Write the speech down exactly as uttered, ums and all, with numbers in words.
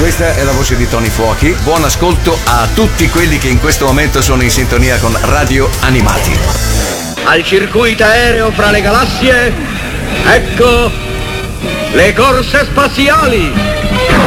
Questa è la voce di Tony Fuochi. Buon ascolto a tutti quelli che in questo momento sono in sintonia con Radio Animati. Al circuito aereo fra le galassie, ecco le corse spaziali.